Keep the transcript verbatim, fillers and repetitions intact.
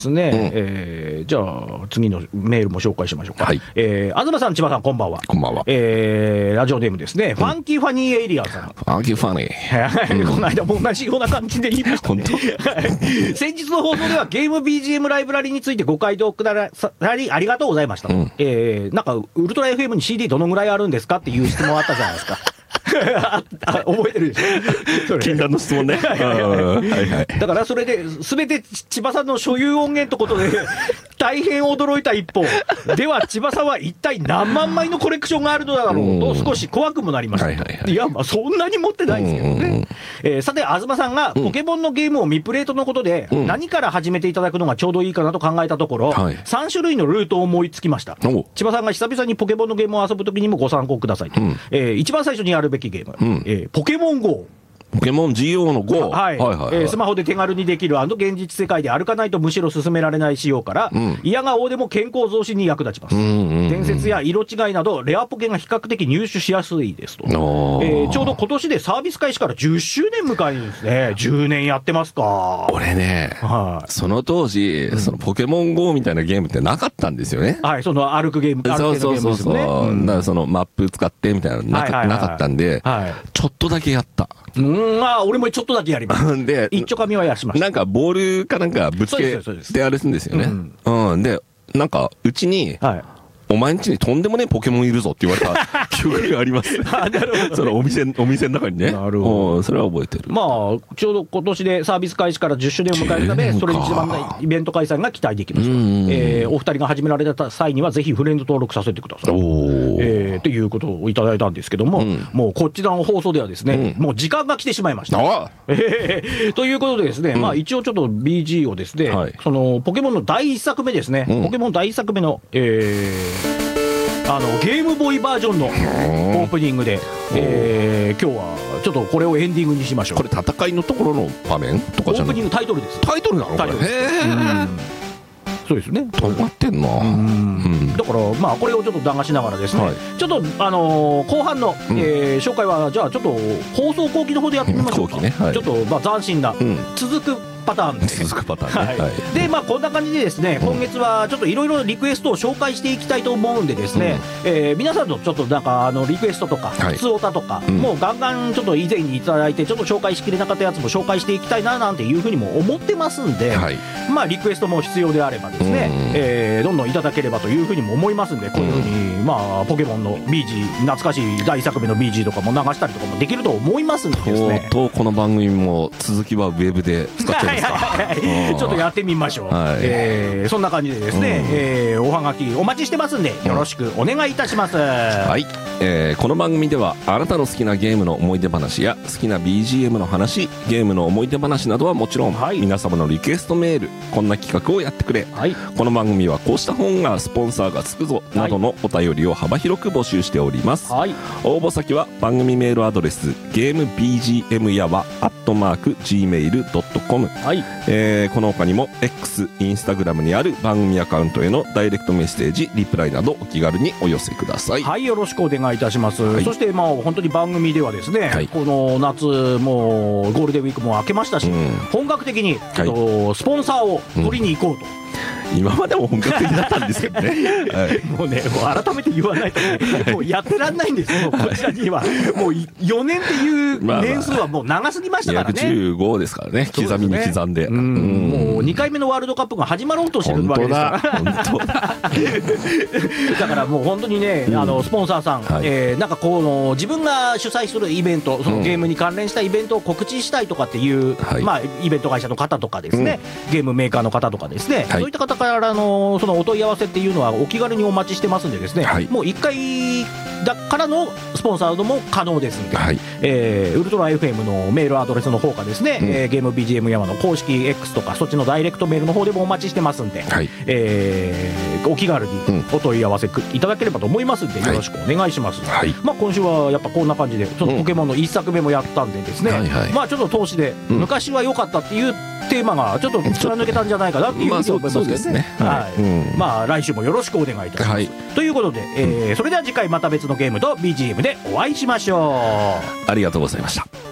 ですね、うん、えー、じゃあ次のメールも紹介しましょうか。はい、えー、東さん、千葉さん、こんばんは。 こんばんは。 えー、ラジオネームですね、うん、ファンキーファニーエイリアンさん。 ファンキーファニー。 この間も同じような感じで言いましたね。本当先日の放送ではゲーム ビージーエム ライブラリについてご回答くださりありがとうございました。うん、えー、なんかウルトラ エフエム に シーディー どのぐらいあるんですかっていう質問あったじゃないですか。ああ覚えてるでしょ。 禁断の質問ね。 だからそれで全て千葉さんの所有音源とことで大変驚いた一方では、千葉さんは一体何万枚のコレクションがあるのだろうと少し怖くもなりました。いや、まあそんなに持ってないですけどね。えー、さて、東さんがポケモンのゲームを未プレイとのことで何から始めていただくのがちょうどいいかなと考えたところ、はい、さん種類のルートを思いつきました。千葉さんが久々にポケモンのゲームを遊ぶときにもご参考くださいと。うん、えー、一番最初にやるべきゲーム、うん、えー、ポケモン ゴー。 ポケモン ジーオー の ゴー、 はいはいはいはい、えー、スマホで手軽にできる現実世界で歩かないとむしろ進められない仕様から、うん、いやが応でも健康増進に役立ちます。うんうんうん、伝説や色違いなどレアポケが比較的入手しやすいですと。えー、ちょうど今年でサービス開始からじゅっしゅうねん迎えるんですね。じゅうねんやってますか。 俺ね、はい、その当時、うん、そのポケモン ゴー みたいなゲームってなかったんですよね。 はい、その歩くゲーム、 そうそうそうそう、うん、だからそのマップ使ってみたいなのなか、はいはいはい、なかったんで、はい、ちょっとだけやった。 うん、まあ俺もちょっとだけやります。で、一丁紙はやしました。 なんかボールかなんかぶつけてあれするんですよね。うん、うん、で、なんかうちに、はい、お前んちにとんでもねえポケモンいるぞって言われた記憶があります。 あ、なるほど、ね。 そのお店、お店の中にね。 なるほど。 それは覚えてる。 まあ、ちょうど今年でサービス開始からじゅっしゅうねんを迎えるため、それにちなんだイベント開催が期待できます。えー、お二人が始められた際には、ぜひフレンド登録させてください。えー、ということをいただいたんですけども、うん、もうこちらの放送ではですね、うん、もう時間が来てしまいました。えー、ということでですね、うん、まあ一応ちょっと ビージー をですね、はい、そのポケモンのだいいっさくめですね、うん、ポケモンだいいっさくめの、えーあのゲームボーイバージョンのオープニングで、えー、今日はちょっとこれをエンディングにしましょう。 これ戦いのところの場面とかじゃない？オオープニングタイトルです。 タイトルなの？ タイトルです。へー、そうですね。 とがってんな。うん、 だからまあこれをちょっと流しながらですね、はい、ちょっとあのー、後半の、うん、えー、紹介はじゃあちょっと放送後期の方でやってみましょうか。ね、はい、ちょっとまあ斬新な、うん、続くパターンで続くパターンね、 はいはい、でまあこんな感じでですね、今月はちょっといろいろリクエストを紹介していきたいと思うんでですね、うん、えー、皆さんのちょっとなんかあのリクエストとか普通オタとか、はい、もうガンガンちょっと以前にいただいてちょっと紹介しきれなかったやつも紹介していきたいななんていうふうにも思ってますんで、はい、まあリクエストも必要であればですね、うん、えー、どんどんいただければというふうにも思いますんで、こういうふうに、うん、まあポケモンの ビージー 懐かしいだいいっさくめの ビージー とかも流したりとかもできると思いますんでですね、 とうとうこの番組も続きはウェブで使っちゃうんですか。 ちょっとやってみましょう、はい、えー、そんな感じでですね、うん、えー、おはがきお待ちしてますんでよろしくお願いいたします、うん、 はい、えー、この番組ではあなたの好きなゲームの思い出話や好きな ビージーエム の話、ゲームの思い出話などはもちろん、はい、皆様のリクエストメール、こんな企画をやってくれ、はい、この番組はこうした本がスポンサーがつくぞなどのお便りを幅広く募集しております、はい、応募先は番組メールアドレスゲーム ビージーエム やわアットマーク ジーメールドットコム、はい、えー、この他にも X、インスタグラムにある番組アカウントへのダイレクトメッセージ、リプライなどお気軽にお寄せください。 はい、よろしくお願いいたします、はい、そしてまあ本当に番組ではですね、はい、この夏もうゴールデンウィークも明けましたし、うん、本格的にちょっとスポンサーを取りに行こうと、 うん、今までも本格的だったんですけどね、 はい、もうね、もう改めて言わないとね、もうやってらんないんですよ、こちらにはもうよねんっていう年数はもう長すぎましたからね。 にひゃくじゅうごですからね、刻みに刻んで、 うん、もうにかいめのワールドカップが始まろうとしてるわけですから本当だだからもう本当にね、うん、あのスポンサーさん、はい、えー、なんかこの自分が主催するイベント、そのゲームに関連したイベントを告知したいとかっていう、はい、まあイベント会社の方とかですね、うん、ゲームメーカーの方とかですね、はい、そういった方からのそのお問い合わせっていうのはお気軽にお待ちしてますんでですね、はい、もういっかいだからのスポンサードも可能ですので、はい、えー、ウルトラ エフエム のメールアドレスの方かですね、うん、えー、ゲーム ビージーエム 山の公式 X とかそっちのダイレクトメールの方でもお待ちしてますんで、はい、えー、お気軽にお問い合わせいただければと思いますんで、よろしくお願いします、はい、まあ、今週はやっぱこんな感じでちょっとポケモンのいっさくめもやったんでですね、うん、はいはい、まあちょっと投資で、うん、昔は良かったっていうテーマがちょっと貫けたんじゃないかなっていうふうに思いますけどね、はい、うん、まあ来週もよろしくお願いいたします、はい、ということで、えー、それでは次回また別のゲームと ビージーエム でお会いしましょう。 ありがとうございました。